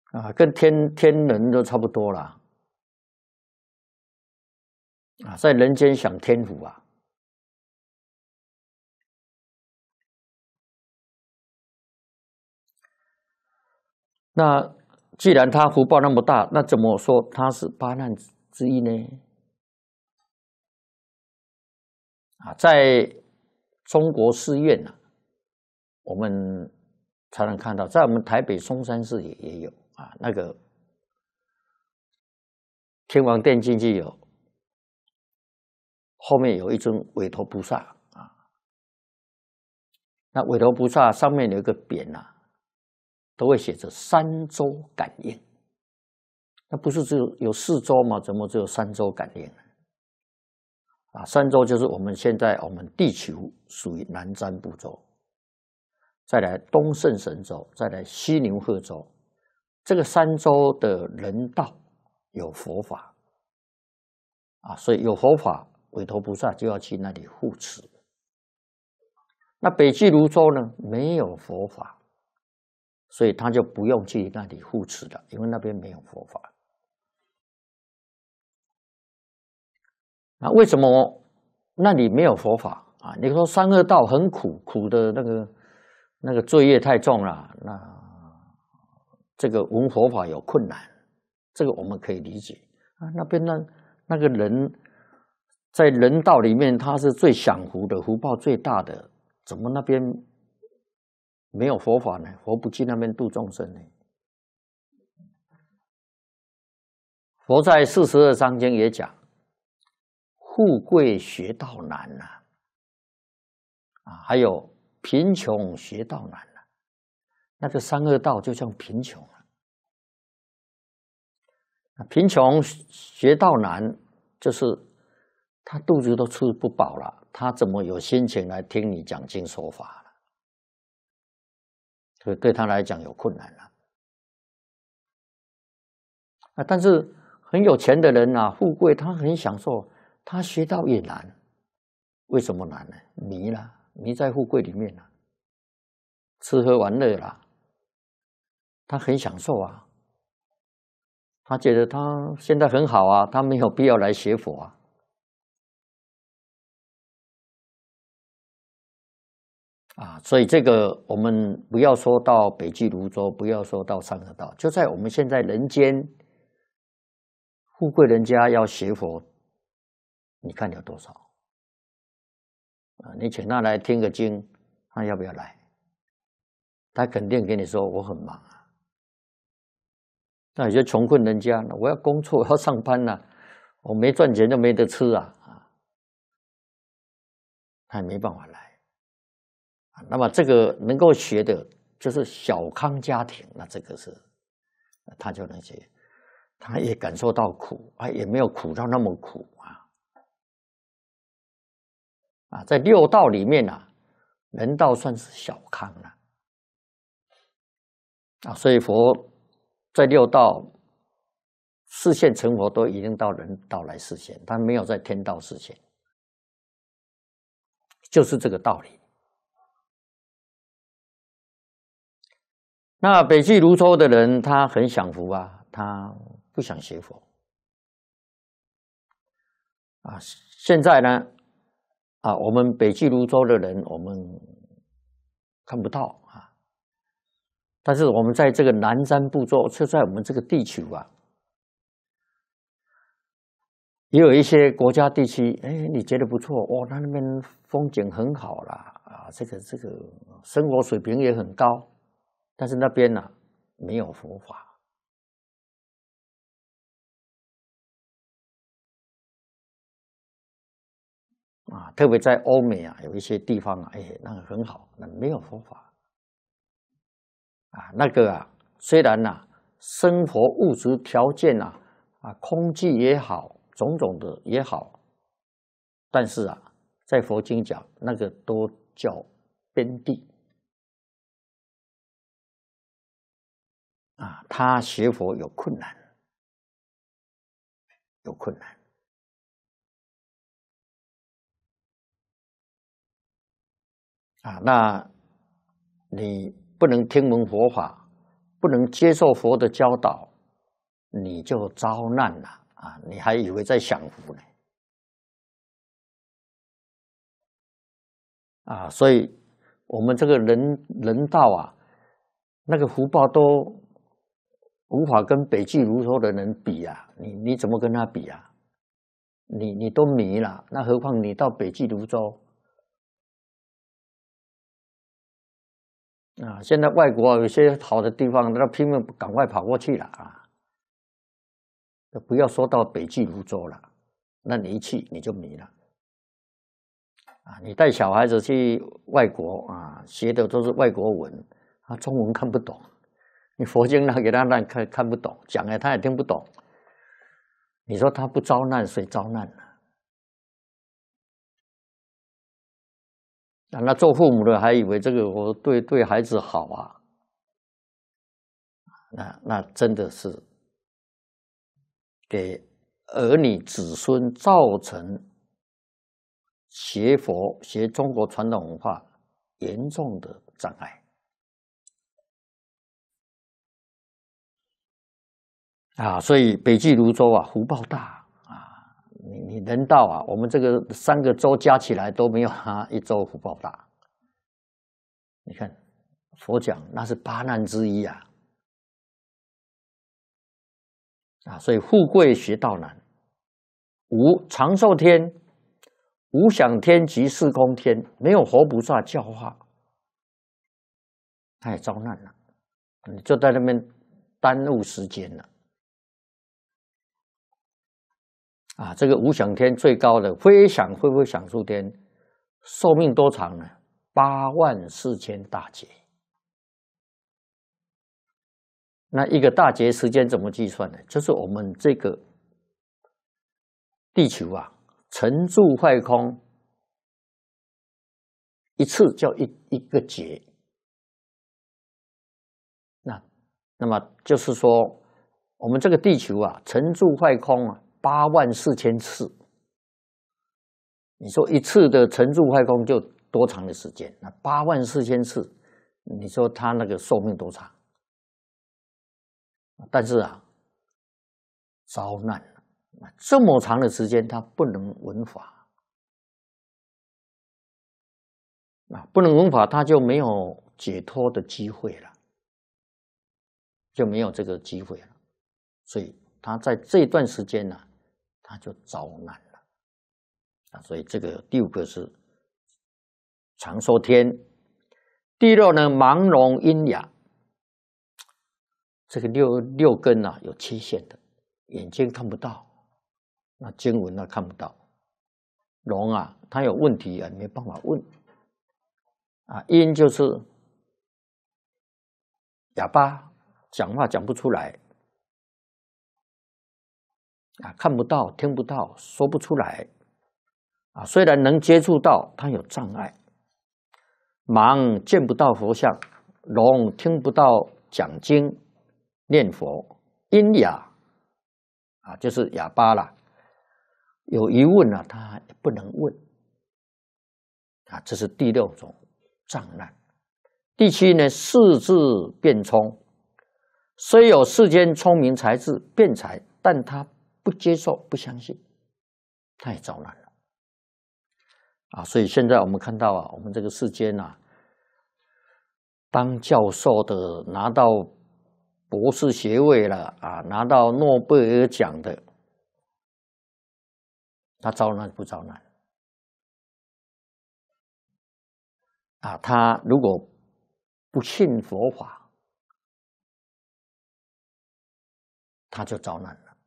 啊，跟天人都差不多啦。啊，在人间享天福啊。那既然他福报那么大，那怎么说他是八难之一呢？啊，在中国寺院啊，我们常常看到，在我们台北松山寺也有啊，那个天王殿进去有，后面有一尊韦陀菩萨啊，那韦陀菩萨上面有一个匾啊，都会写着三周感应。那不是只有4周吗？怎么只有3周感应呢？啊，3州就是我们现在我们地球属于南瞻部洲，再来东胜神州，再来西牛贺州，这个3州的人道有佛法啊，所以有佛法，韦陀菩萨就要去那里护持。那北俱泸州呢，没有佛法，所以他就不用去那里护持了，因为那边没有佛法。那为什么那里没有佛法啊？你说三恶道很苦，苦的那个罪业太重了，那这个闻佛法有困难，这个我们可以理解啊。那边那个人在人道里面，他是最享福的，福报最大的，怎么那边没有佛法呢？佛不去那边度众生呢？佛在42章经也讲。富贵学道难呐，啊，还有贫穷学道难呐。那个三恶道就像贫穷啊，贫穷学道难，就是他肚子都吃不饱了，他怎么有心情来听你讲经说法了？所以对他来讲有困难了。啊，但是很有钱的人啊，富贵他很享受。他学道也难，为什么难呢？迷了，迷在富贵里面了，吃喝玩乐啦，他很享受啊，他觉得他现在很好啊，他没有必要来学佛啊。啊，所以这个我们不要说到北俱泸州，不要说到三恶道，就在我们现在人间，富贵人家要学佛，你看有多少？啊，你请他来听个经，他要不要来？他肯定跟你说我很忙啊。那有些穷困人家呢，我要工作，我要上班呢，我没赚钱就没得吃啊，他也没办法来。那么这个能够学的，就是小康家庭，那这个是他就能学，他也感受到苦啊，也没有苦到那么苦啊，在六道里面啊，人道算是小康了啊，所以佛在六道示现成佛都已经到人道来示现，他没有在天道示现，就是这个道理。那北俱泸州的人，他很享福啊，他不想学佛啊。现在呢，啊，我们北俱泸州的人，我们看不到啊。但是我们在这个南瞻部洲，就在我们这个地球啊，也有一些国家地区，哎，你觉得不错哦，那边风景很好啦，啊，这个生活水平也很高。但是那边呢，没有佛法啊，特别在欧美啊，有一些地方啊，哎，那个很好，那没有佛法啊，那个啊，虽然呐，生活物质条件啊，空气也好，种种的也好，但是啊，在佛经讲，那个都叫边地啊，他学佛有困难，有困难啊，那你不能听闻佛法， 不能接受佛的教导，你就遭难了啊！你还以为在享福呢啊！所以我们这个人道啊，那个福报都无法跟北俱泸州的人比啊！你怎么跟他比啊？你都迷了，那何况你到北俱泸州啊？现在外国有些好的地方，那拼命赶快跑过去了啊！不要说到北俱泸州了，那你一去你就迷了啊！你带小孩子去外国啊，学的都是外国文，他中文看不懂，你佛经拿给他看不懂，讲了他也听不懂。你说他不遭难，谁遭难呢？那做父母的还以为这个我对孩子好啊，那真的是给儿女子孙造成学佛、学中国传统文化严重的障碍啊！所以北俱泸州啊，福报大啊！你人道啊，我们这个3个州加起来都没有他1州福报大。你看，佛讲那是8难之一啊！所以富贵学道难，无长寿天、无想天及四空天，没有活菩萨教化，他也遭难了，你就在那边耽误时间了。啊，这个无想天最高的非想非非想处天，寿命多长呢？84000大劫。那一个大劫时间怎么计算呢？就是我们这个地球啊，成住坏空一次叫一个劫。那么就是说，我们这个地球啊，成住坏空啊，84000次。你说一次的成住坏空就多长的时间？那84000次，你说他那个寿命多长？但是啊，遭难了。这么长的时间，他不能闻法啊，不能闻法，他就没有解脱的机会了，就没有这个机会了。所以他在这段时间呢，他就遭难了啊。所以这个第5个是长寿天，第6呢，盲聋喑哑。这个六根啊有缺陷的，眼睛看不到，那经文看不到，聋啊，他有问题啊，没办法问啊。喑就是哑巴，讲话讲不出来啊，看不到，听不到，说不出来啊。虽然能接触到，他有障碍。盲见不到佛像，聋听不到讲经念佛，喑哑啊，就是哑巴啦。有疑问啊，他不能问啊，这是第6种障难。第7呢，世智辩聪，虽有世间聪明才智辩才，但他不接受、不相信，他也遭难了啊。所以现在我们看到啊，我们这个世间啊，当教授的拿到博士学位了啊，拿到诺贝尔奖的，他遭难不遭难啊？他如果不信佛法，他就遭难了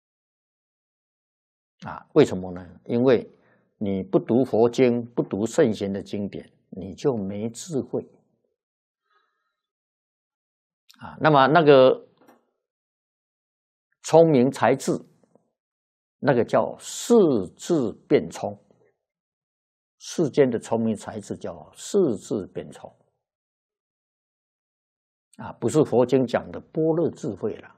啊？为什么呢？因为你不读佛经，不读圣贤的经典，你就没智慧啊。那么那个聪明才智，那个叫世智辩聪。世间的聪明才智叫世智辩聪啊，不是佛经讲的般若智慧了。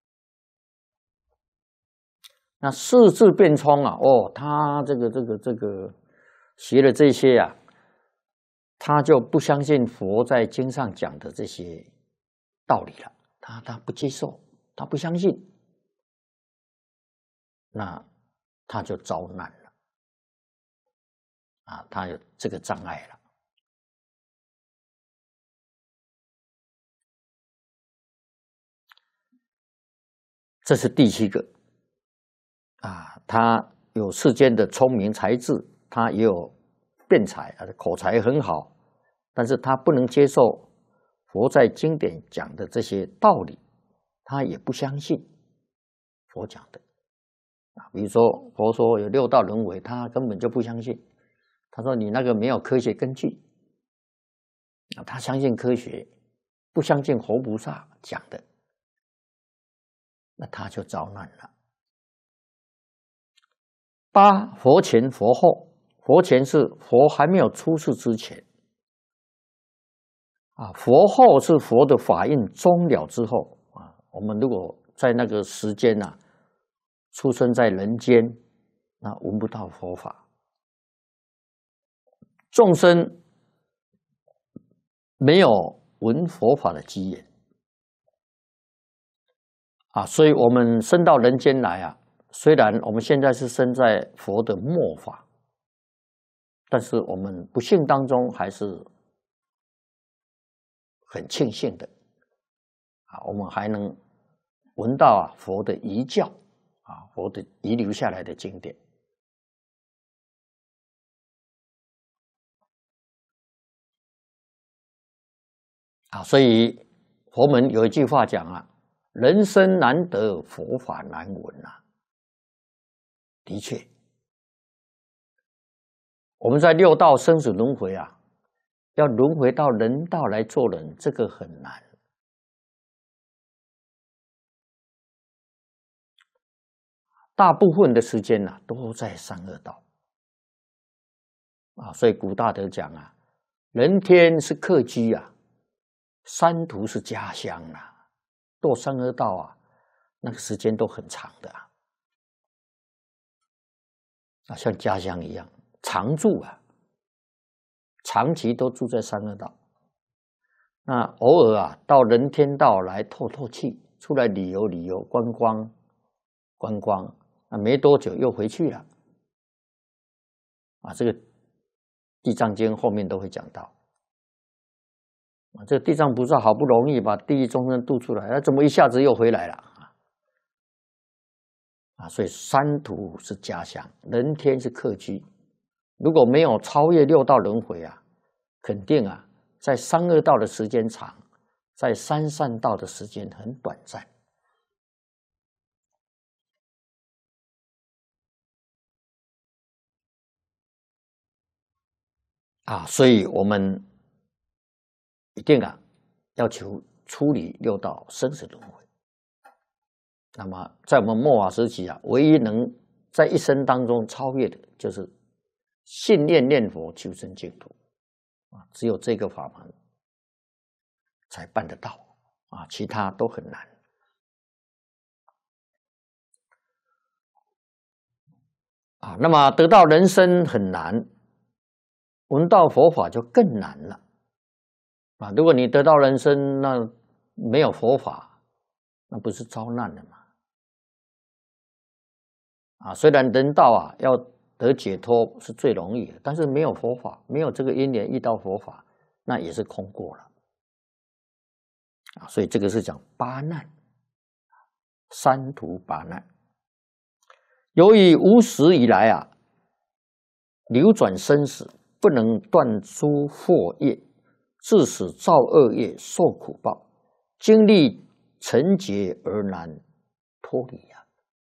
那世智辩聪啊，哦，他这个学了这些啊，他就不相信佛在经上讲的这些道理了他不接受，他不相信，那他就遭难了啊，他有这个障碍了。这是第7个啊，他有世间的聪明才智，他也有辩才，口才很好，但是他不能接受佛在经典讲的这些道理，他也不相信佛讲的啊。比如说佛说有6道轮回，他根本就不相信，他说你那个没有科学根据啊，他相信科学，不相信佛菩萨讲的，那他就遭难了。8佛前佛后，佛前是佛还没有出世之前啊，佛后是佛的法印终了之后啊。我们如果在那个时间啊，出生在人间，那闻不到佛法，众生没有闻佛法的机缘啊，所以我们生到人间来啊，虽然我们现在是生在佛的末法，但是我们不幸当中还是很庆幸的啊，我们还能闻到佛的遗教啊，佛的遗留下来的经典啊。所以佛门有一句话讲啊，人生难得，佛法难闻啊。的确，我们在6道生死轮回啊，要轮回到人道来做人，这个很难。大部分的时间啊，都在三恶道啊。所以古大德讲啊，人天是客居啊，山途是家乡啊。堕三恶道啊，那个时间都很长的啊，像家乡一样常住啊，长期都住在三恶道。那偶尔啊，到人天道来透透气，出来旅游观光，那没多久又回去了啊。这个地藏经后面都会讲到啊，这个地藏菩萨好不容易把地狱众生渡出来，怎么一下子又回来了啊？所以山途是家乡，人天是客居。如果没有超越6道轮回啊，肯定啊，在三恶道的时间长，在三善道的时间很短暂啊。所以我们一定啊，要求处理6道生死轮回。那么在我们末法时期啊，唯一能在一生当中超越的，就是信念佛，求生净土啊，只有这个法门才办得到啊，其他都很难啊。那么得到人生很难，闻到佛法就更难了啊。如果你得到人生，那没有佛法，那不是遭难了吗？啊，虽然人道啊要得解脱是最容易的，但是没有佛法，没有这个因缘遇到佛法，那也是空过了啊。所以这个是讲8难，三途8难。由于无始以来啊，流转生死，不能断诸惑业，致使造恶业受苦报，经历成劫而难脱离啊。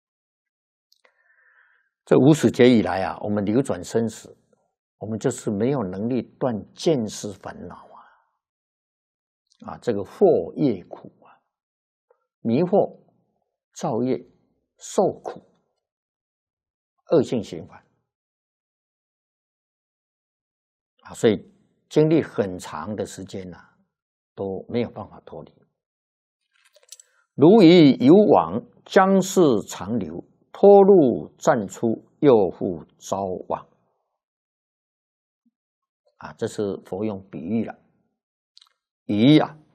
这无始劫以来啊，我们流转生死，我们就是没有能力断见思烦恼啊，这个惑业苦啊，迷惑造业受苦，恶性循环啊，所以经历很长的时间都没有办法脱离。如以有往，将是长流，脱入暂出，又复招往啊，这是佛用比喻了。鱼啊，